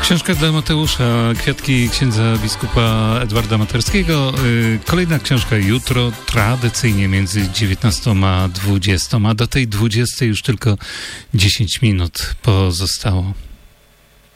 Książka dla Mateusza, Kwiatki księdza biskupa Edwarda Materskiego. Kolejna książka jutro, tradycyjnie między 19 a 20. Do tej 20 już tylko 10 minut pozostało.